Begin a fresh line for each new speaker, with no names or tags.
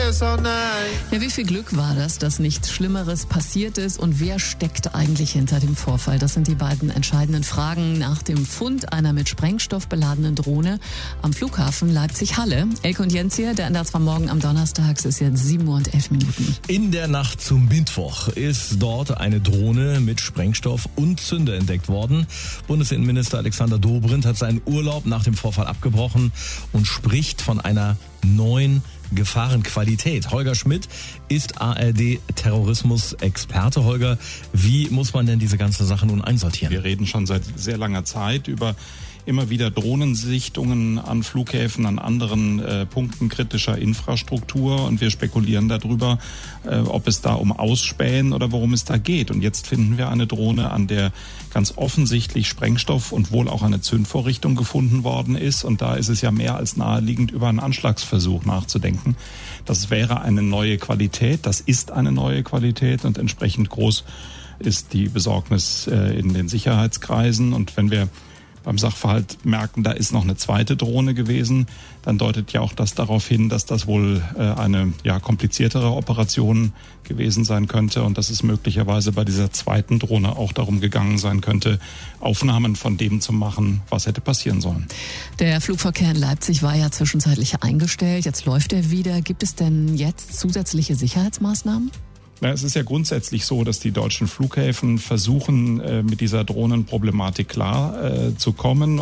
Ja, wie viel Glück war das, dass nichts Schlimmeres passiert ist und wer steckt eigentlich hinter dem Vorfall? Das sind die beiden entscheidenden Fragen nach dem Fund einer mit Sprengstoff beladenen Drohne am Flughafen Leipzig-Halle. Elke und Jens hier, der NDR 2 Morgen am Donnerstag, es ist jetzt 7:11 Uhr.
In der Nacht zum Mittwoch ist dort eine Drohne mit Sprengstoff und Zünder entdeckt worden. Bundesinnenminister Alexander Dobrindt hat seinen Urlaub nach dem Vorfall abgebrochen und spricht von einer neuen Gefahrenqualität. Holger Schmidt ist ARD-Terrorismus-Experte. Holger, wie muss man denn diese ganze Sache nun einsortieren?
Wir reden schon seit sehr langer Zeit über immer wieder Drohnensichtungen an Flughäfen, an anderen Punkten kritischer Infrastruktur und wir spekulieren darüber, ob es da um Ausspähen oder worum es da geht. Und jetzt finden wir eine Drohne, an der ganz offensichtlich Sprengstoff und wohl auch eine Zündvorrichtung gefunden worden ist. Und da ist es ja mehr als naheliegend, über einen Anschlagsversuch nachzudenken. Das wäre eine neue Qualität, das ist eine neue Qualität und entsprechend groß ist die Besorgnis in den Sicherheitskreisen. Und wenn wir beim Sachverhalt merken, da ist noch eine zweite Drohne gewesen, dann deutet ja auch das darauf hin, dass das wohl eine kompliziertere Operation gewesen sein könnte und dass es möglicherweise bei dieser zweiten Drohne auch darum gegangen sein könnte, Aufnahmen von dem zu machen, was hätte passieren sollen.
Der Flugverkehr in Leipzig war ja zwischenzeitlich eingestellt, jetzt läuft er wieder. Gibt es denn jetzt zusätzliche Sicherheitsmaßnahmen?
Ja, es ist ja grundsätzlich so, dass die deutschen Flughäfen versuchen, mit dieser Drohnenproblematik klar zu kommen.